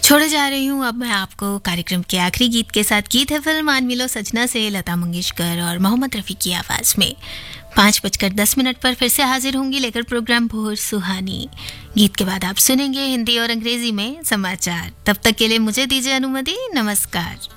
छोड़े जा रही हूँ अब मैं आपको कार्यक्रम के आखिरी गीत के साथ। गीत है फिल्म मान मिलो सजना से, लता मंगेशकर और मोहम्मद रफ़ी की आवाज़ में। 5:10 पर फिर से हाजिर होंगी लेकर प्रोग्राम भोर सुहानी। गीत के बाद आप सुनेंगे हिंदी और अंग्रेजी में समाचार। तब तक के लिए मुझे दीजिए अनुमति। नमस्कार।